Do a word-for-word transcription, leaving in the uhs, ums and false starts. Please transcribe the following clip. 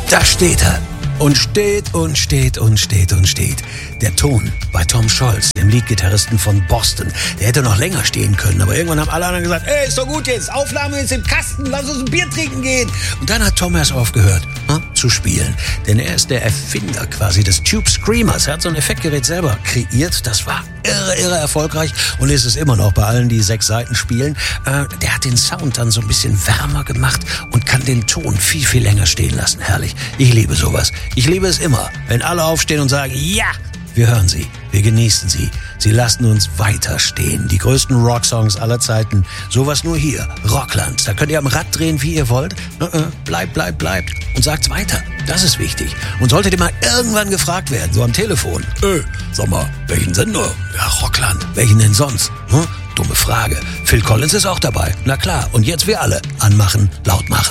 Da steht er. Und steht und steht und steht und steht. Der Ton bei Tom Scholz, dem Leadgitarristen von Boston. Der hätte noch länger stehen können, aber irgendwann haben alle anderen gesagt, ey, ist doch gut jetzt, Aufnahme ist im Kasten, lass uns ein Bier trinken gehen. Und dann hat Tom erst aufgehört, hm, zu spielen. Denn er ist der Erfinder quasi des Tube Screamers. Er hat so ein Effektgerät selber kreiert, das war irre, irre erfolgreich und ist es immer noch bei allen, die sechs Seiten spielen. Äh, der hat den Sound dann so ein bisschen wärmer gemacht und kann den Ton viel, viel länger stehen lassen. Herrlich. Ich liebe sowas. Ich liebe es immer, wenn alle aufstehen und sagen, ja, wir hören sie, wir genießen sie. Sie lassen uns weiter stehen. Die größten Rocksongs aller Zeiten. Sowas nur hier, Rockland. Da könnt ihr am Rad drehen, wie ihr wollt. Bleibt, bleibt, bleibt. Und sagt's weiter. Das ist wichtig. Und solltet ihr mal irgendwann gefragt werden, so am Telefon. Äh, sag mal, welchen Sender? Ja, Rockland. Welchen denn sonst? Hm? Dumme Frage. Phil Collins ist auch dabei. Na klar. Und jetzt wir alle. Anmachen, laut machen.